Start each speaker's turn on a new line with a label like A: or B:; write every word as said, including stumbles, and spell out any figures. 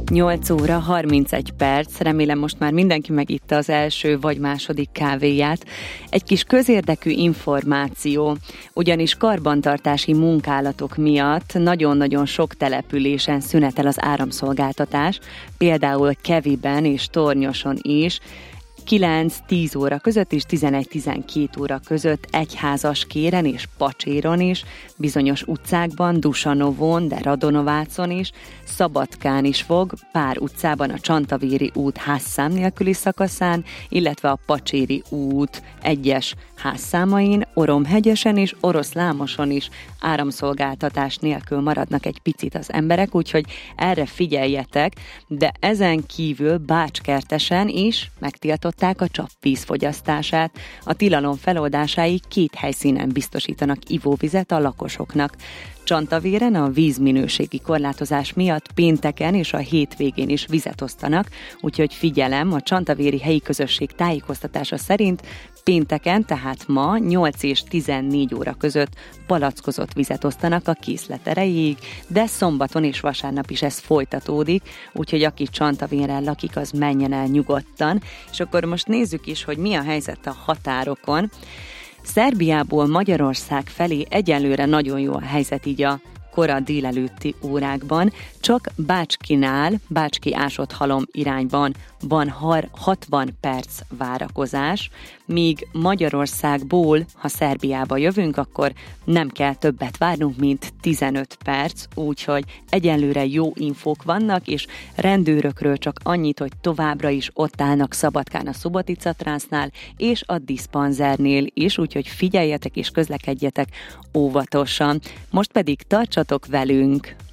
A: nyolc óra harmincegy perc, remélem most már mindenki megitta az első vagy második kávéját. Egy kis közérdekű információ, ugyanis karbantartási munkálatok miatt nagyon-nagyon sok településen szünetel az áramszolgáltatás, például Keviben és Tornyoson is, kilenc-tíz óra között és tizenegy-tizenkét óra között Egyházaskéren és Pacséron is, bizonyos utcákban, Dusanovon, de Radonovácon is, Szabadkán is fog, pár utcában a Csantavéri út házszám nélküli szakaszán, illetve a Pacséri út egyes házszámain, Oromhegyesen és Oroszlámoson is áramszolgáltatás nélkül maradnak egy picit az emberek, úgyhogy erre figyeljetek, de ezen kívül Bácskertesen is megtiltották a csapvíz fogyasztását. A tilalom feloldásáig két helyszínen biztosítanak ivóvizet a lakosoknak. Csantavéren a vízminőségi korlátozás miatt pénteken és a hétvégén is vizet osztanak, úgyhogy figyelem, a csantavéri helyi közösség tájékoztatása szerint pénteken, tehát ma nyolc és tizennégy óra között palackozott vizet osztanak a készlet erejéig, de szombaton és vasárnap is ez folytatódik, úgyhogy aki Csantavéren lakik, az menjen el nyugodtan. És akkor most nézzük is, hogy mi a helyzet a határokon. Szerbiából Magyarország felé egyelőre nagyon jó a helyzet így a kora délelőtti órákban, csak Bácskinál, Bácski-Ásott-Halom irányban van hatvan perc várakozás, míg Magyarországból, ha Szerbiába jövünk, akkor nem kell többet várnunk, mint tizenöt perc, úgyhogy egyelőre jó infók vannak, és rendőrökről csak annyit, hogy továbbra is ott állnak Szabadkán a Subotica Transznál, és a diszpanzernél is, úgyhogy figyeljetek és közlekedjetek óvatosan. Most pedig tartsatok velünk!